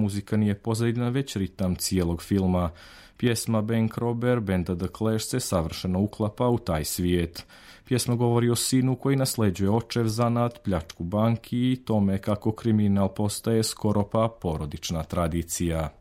muzika nije pozadina, već ritam cijelog filma. Pjesma Bank Robber benda The Clash se savršeno uklapa u taj svijet. Pjesma govori o sinu koji nasljeđuje očev zanat, pljačku banki i tome kako kriminal postaje skoro pa porodična tradicija.